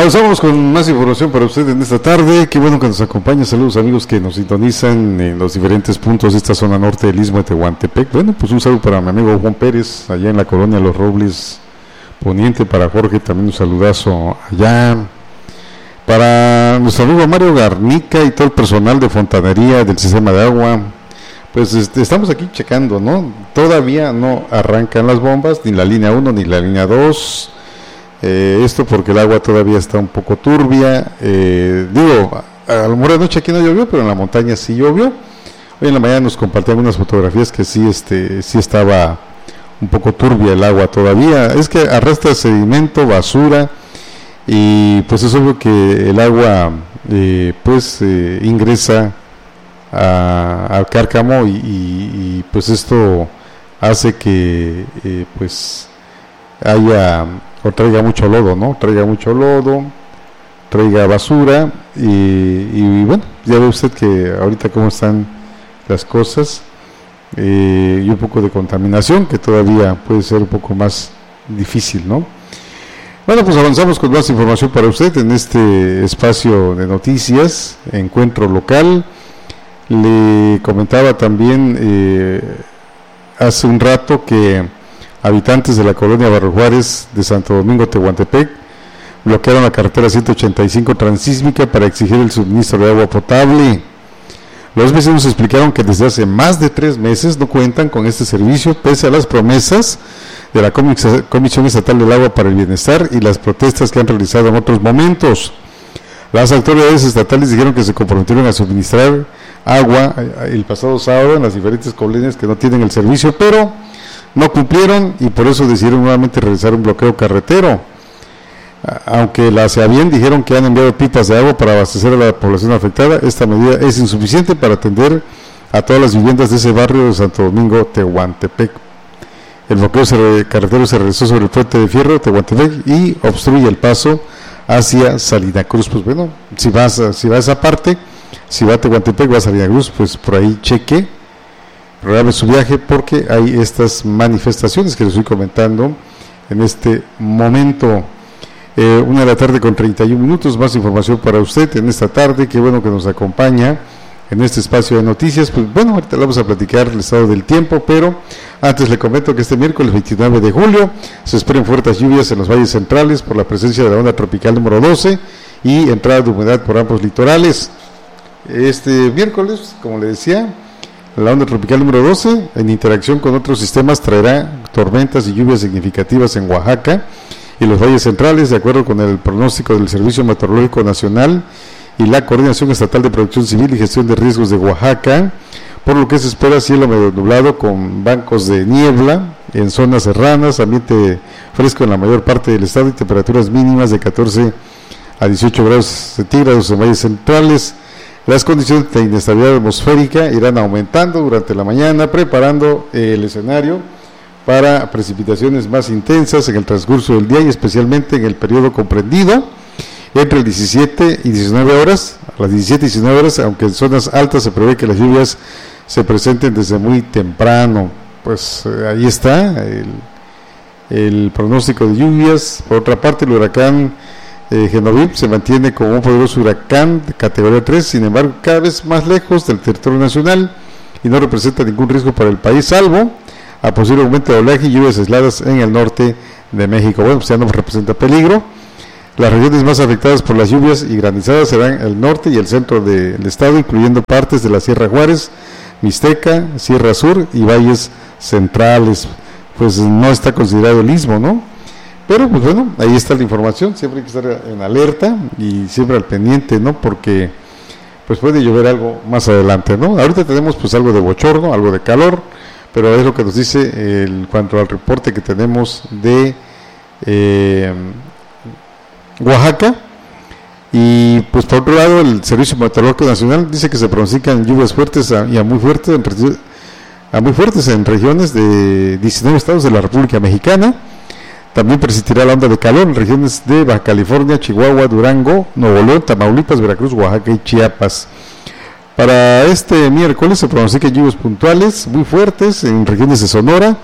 Avanzamos con más información para usted en esta tarde. Qué bueno que nos acompaña. Saludos amigos que nos sintonizan en los diferentes puntos de esta zona norte del Istmo de Tehuantepec. Bueno, pues un saludo para mi amigo Juan Pérez, allá en la colonia Los Robles Poniente. Para Jorge también un saludazo allá. Para nuestro amigo Mario Garnica y todo el personal de fontanería del sistema de agua. Pues estamos aquí checando, ¿no? Todavía no arrancan las bombas, ni la línea 1 ni la línea 2. Esto porque el agua todavía está un poco turbia. Digo, a lo mejor anoche aquí no llovió, pero en la montaña sí llovió. Hoy en la mañana nos compartían unas fotografías que sí estaba un poco turbia el agua todavía. Es que arrastra sedimento, basura, y pues es obvio que el agua ingresa al cárcamo y pues esto hace que haya o traiga mucho lodo, ¿no? Traiga mucho lodo, traiga basura y bueno, ya ve usted que ahorita cómo están las cosas, y un poco de contaminación que todavía puede ser un poco más difícil, ¿no? Bueno, pues avanzamos con más información para usted en este espacio de noticias, encuentro local. Le comentaba también hace un rato que habitantes de la colonia Barrio Juárez de Santo Domingo, Tehuantepec, bloquearon la carretera 185 transísmica para exigir el suministro de agua potable. Los vecinos explicaron que desde hace más de 3 meses no cuentan con este servicio, pese a las promesas de la Comisión Estatal del Agua para el Bienestar y las protestas que han realizado en otros momentos. Las autoridades estatales dijeron que se comprometieron a suministrar agua el pasado sábado en las diferentes colonias que no tienen el servicio, pero no cumplieron y por eso decidieron nuevamente realizar un bloqueo carretero. Aunque la SEABIEN dijeron que han enviado pipas de agua para abastecer a la población afectada, esta medida es insuficiente para atender a todas las viviendas de ese barrio de Santo Domingo, Tehuantepec. El bloqueo carretero se realizó sobre el puente de Fierro, Tehuantepec, y obstruye el paso hacia Salina Cruz. Pues bueno, si va a esa parte, si va a Tehuantepec, va a Salina Cruz, pues por ahí cheque, programe su viaje, porque hay estas manifestaciones que les estoy comentando en este momento. 1 de la tarde con 31 minutos, más información para usted en esta tarde. Qué bueno que nos acompaña en este espacio de noticias. Pues bueno, ahorita le vamos a platicar el estado del tiempo, pero antes le comento que este miércoles 29 de julio se esperan fuertes lluvias en los valles centrales por la presencia de la onda tropical número 12 y entrada de humedad por ambos litorales. Este miércoles, como le decía, la onda tropical número 12, en interacción con otros sistemas, traerá tormentas y lluvias significativas en Oaxaca y los valles centrales, de acuerdo con el pronóstico del Servicio Meteorológico Nacional y la Coordinación Estatal de Protección Civil y Gestión de Riesgos de Oaxaca, por lo que se espera cielo medio nublado con bancos de niebla en zonas serranas, ambiente fresco en la mayor parte del estado y temperaturas mínimas de 14 a 18 grados centígrados en valles centrales. Las condiciones de inestabilidad atmosférica irán aumentando durante la mañana, preparando el escenario para precipitaciones más intensas en el transcurso del día y especialmente en el periodo comprendido entre el 17 y 19 horas, a las 17 y 19 horas, aunque en zonas altas se prevé que las lluvias se presenten desde muy temprano. Pues ahí está el pronóstico de lluvias. Por otra parte, el huracán Genovib se mantiene como un poderoso huracán de categoría 3, sin embargo cada vez más lejos del territorio nacional y no representa ningún riesgo para el país, salvo a posible aumento de oleaje y lluvias aisladas en el norte de México. Bueno, pues ya no representa peligro. Las regiones más afectadas por las lluvias y granizadas serán el norte y el centro del estado, incluyendo partes de la Sierra Juárez, Mixteca, Sierra Sur y valles centrales. Pues no está considerado el istmo, ¿no? Pero pues bueno, ahí está la información. Siempre hay que estar en alerta y siempre al pendiente, ¿no? Porque pues puede llover algo más adelante, ¿no? Ahorita tenemos pues algo de bochorno, algo de calor, pero es lo que nos dice en cuanto al reporte que tenemos de Oaxaca. Y pues por otro lado, el Servicio Meteorológico Nacional dice que se pronostican lluvias fuertes y a muy fuertes en regiones de 19 estados de la República Mexicana. También persistirá la onda de calor en regiones de Baja California, Chihuahua, Durango, Nuevo León, Tamaulipas, Veracruz, Oaxaca y Chiapas. Para este miércoles se pronostican lluvias puntuales muy fuertes en regiones de Sonora,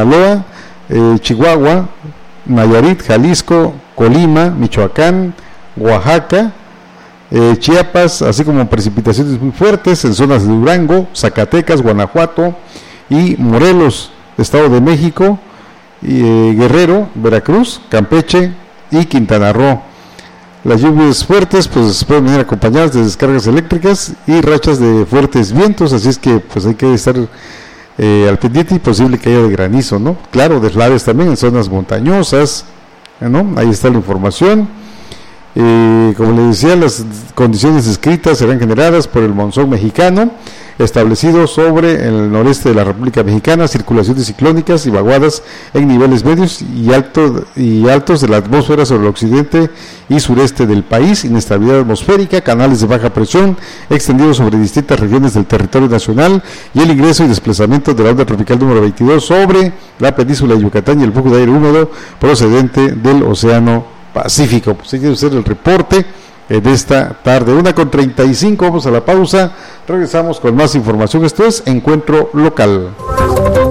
Sinaloa, Chihuahua, Nayarit, Jalisco, Colima, Michoacán, Oaxaca, Chiapas, así como precipitaciones muy fuertes en zonas de Durango, Zacatecas, Guanajuato y Morelos, Estado de México, Guerrero, Veracruz, Campeche y Quintana Roo. Las lluvias fuertes pues pueden venir acompañadas de descargas eléctricas y rachas de fuertes vientos, así es que pues hay que estar al pendiente y posible que haya de granizo, ¿no? Claro, deslaves también en zonas montañosas, ¿no? Ahí está la información. Como le decía, las condiciones descritas serán generadas por el monzón mexicano establecido sobre el noreste de la República Mexicana, circulaciones ciclónicas y vaguadas en niveles medios y altos de la atmósfera sobre el occidente y sureste del país, inestabilidad atmosférica, canales de baja presión extendidos sobre distintas regiones del territorio nacional y el ingreso y desplazamiento de la onda tropical número 22 sobre la península de Yucatán y el flujo de aire húmedo procedente del Océano Pacífico. Pues ahí tiene usted el reporte de esta tarde, 1:35, vamos a la pausa, regresamos con más información. Esto es Encuentro Local.